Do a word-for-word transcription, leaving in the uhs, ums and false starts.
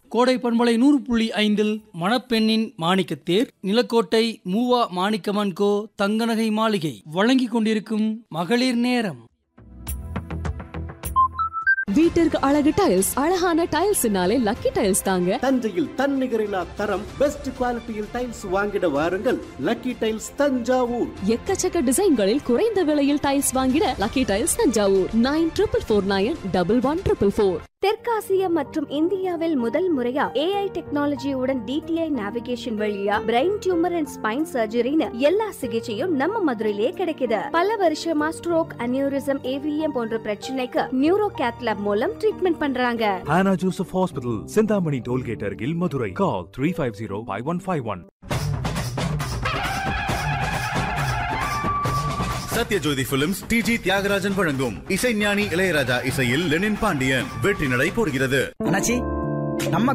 கோடை பண்பலை நூறு புள்ளி ஐந்தில் மணப்பெண்ணின் மாணிக்கத்தேர் நிலக்கோட்டை மூவா மாணிக்கமன் கோ தங்கநகை மாளிகை வழங்கிக் கொண்டிருக்கும் மகளிர் நேரம். வீட்டிற்கு அழகு டைல்ஸ், அழகான டைல்ஸ்னாலே லக்கி டைல்ஸ் தாங்க. தஞ்சையில் தன்னிகரில்லா தரம், பெஸ்ட் குவாலிட்டியில் டைல்ஸ் வாங்கிட வாருங்கள். Lucky tiles Thanjavur. எக்கச்சக்க டிசைன்களில் குறைந்த விலையில் டைல்ஸ் வாங்கிட lucky tiles Thanjavur. Nine triple four nine double one triple four. தெற்காசிய மற்றும் இந்தியாவில் முதல் முறையா ஏஐ டெக்னாலஜியுடன் டிடிஐ நேவிகேஷன் வழியா பிரெயின் டியூமர் அண்ட் ஸ்பைன் சர்ஜரின்னு எல்லா சிகிச்சையும் நம்ம மதுரையிலே கிடைக்குது. பல வருஷமா ஸ்ட்ரோக், அனியூரிசம், ஏவிஎம் போன்ற பிரச்சனைக்கு நியூரோ கேத் லேப் மூலம் ட்ரீட்மெண்ட் பண்றாங்க. Hannah Joseph Hospital, Sindhamani Tollgate Argil, Madurai. Call three five zero five one five one. Sathyajothi films டிஜி தியாகராஜன் வழங்கும் இசைஞானி இளையராஜா இசையில் லெனின் பாண்டியன் வெற்றி நடை போடுகிறது. அண்ணாச்சி, நம்ம